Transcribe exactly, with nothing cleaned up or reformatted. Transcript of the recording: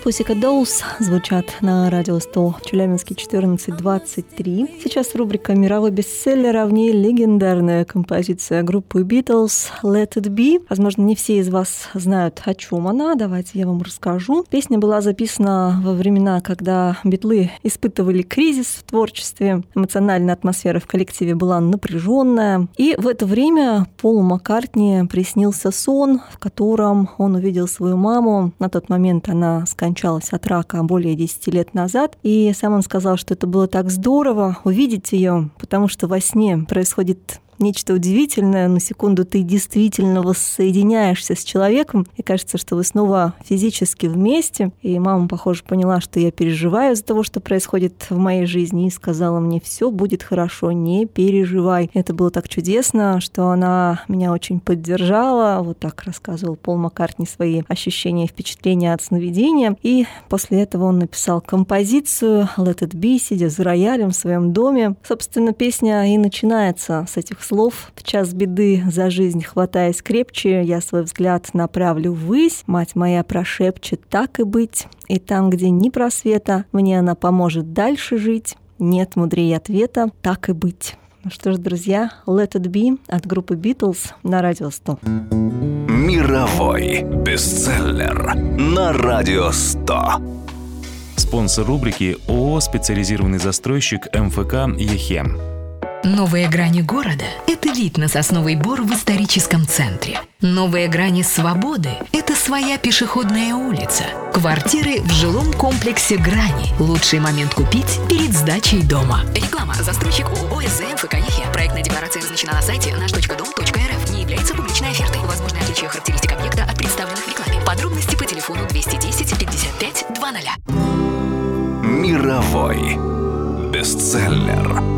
Pussycat Dolls звучат на радио сто в Челябинске четырнадцать двадцать три. Сейчас рубрика «Мировой бестселлер», а в ней легендарная композиция группы Beatles «Let It Be». Возможно, не все из вас знают, о чем она. Давайте я вам расскажу. Песня была записана во времена, когда битлы испытывали кризис в творчестве. Эмоциональная атмосфера в коллективе была напряженная. И в это время Полу Маккартни приснился сон, в котором он увидел свою маму. На тот момент она скончалась от рака более десяти лет назад. И сам он сказал, что это было так здорово увидеть ее, потому что во сне происходит нечто удивительное. На секунду ты действительно воссоединяешься с человеком, и кажется, что вы снова физически вместе. И мама, похоже, поняла, что я переживаю из-за того, что происходит в моей жизни, и сказала мне: все будет хорошо, не переживай. Это было так чудесно, что она меня очень поддержала. Вот так рассказывал Пол Маккартни свои ощущения и впечатления от сновидения. И после этого он написал композицию «Let It Be», сидя за роялем в своем доме. Собственно, песня и начинается с этих слов. В час беды за жизнь хватаясь крепче, я свой взгляд направлю ввысь. Мать моя прошепчет: так и быть. И там, где ни просвета, мне она поможет дальше жить. Нет мудрее ответа, так и быть. Ну что ж, друзья, Let It Be от группы Beatles на радио сто. Мировой бестселлер на радио сто. Спонсор рубрики ООО «Специализированный застройщик эм эф ка «Ехем». Новые грани города – это вид на Сосновый Бор в историческом центре. Новые грани свободы – это своя пешеходная улица. Квартиры в жилом комплексе «Грани». Лучший момент купить перед сдачей дома. Реклама. Застройщик ООО «эс зэ эм эф ка «Ехем». Проектная декларация размещена на сайте наш точка дом точка эр эф. Не является публичной офертой. Возможны отличия характеристик объекта от представленных в рекламе. Подробности по телефону двести десять пятьдесят пять двадцать. Мировой бестселлер.